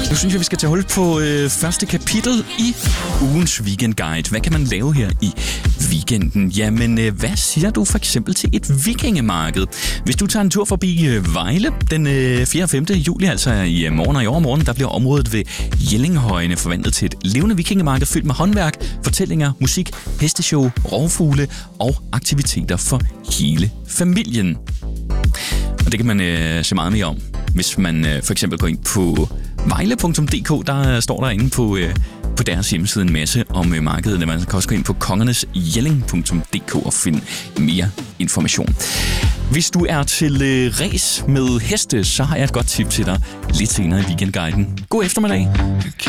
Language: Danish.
Nu synes jeg, vi skal tage hul på første kapitel i ugens weekendguide. Hvad kan man lave her i weekenden? Jamen, hvad siger du for eksempel til et vikingemarked? Hvis du tager en tur forbi Vejle den 4. og 5. juli, altså i morgen og i overmorgen, der bliver området ved Jellinghøjene forvandlet til et levende vikingemarked fyldt med håndværk, fortællinger, musik, hesteshow, rovfugle og aktiviteter for hele familien. Og det kan man se meget mere om, hvis man for eksempel går ind på vejle.dk. Der står der inde på deres hjemmeside en masse om markedet. Man kan også gå ind på kongernesjelling.dk og finde mere information. Hvis du er til ræs med heste, så har jeg et godt tip til dig lidt senere i weekendguiden. God eftermiddag.